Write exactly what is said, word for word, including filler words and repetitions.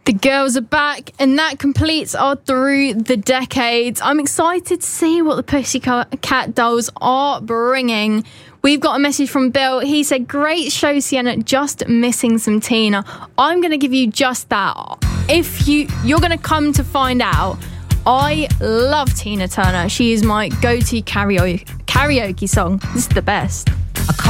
The girls are back, and that completes our Through the Decades. I'm excited to see what the Pussycat Dolls are bringing. We've got a message from Bill. He said, great show, Sienna, just missing some Tina. I'm going to give you just that. If you, you're going to come to find out, I love Tina Turner. She is my go-to karaoke, karaoke song. This is the best.